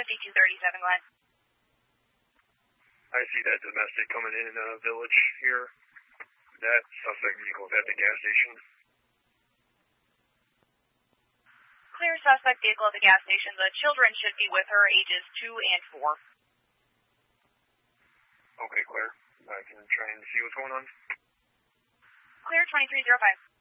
5237, Glenn. I see that domestic coming in Village here. That suspect vehicle is at the gas station. Clear suspect vehicle at the gas station. The children should be with her, ages 2 and 4. Okay, clear. I can try and see what's going on. Clear 2305.